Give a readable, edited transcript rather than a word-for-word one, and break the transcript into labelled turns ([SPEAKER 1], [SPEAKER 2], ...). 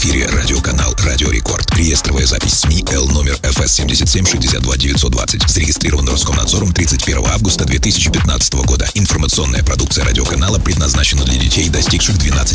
[SPEAKER 1] эфире радиоканал «Радио Рекорд». Реестровая запись СМИ Л номер ФС 77 62 920. Зарегистрирован Роскомнадзором 31 августа 2015 года. Информационная продукция радиоканала предназначена для детей, достигших 12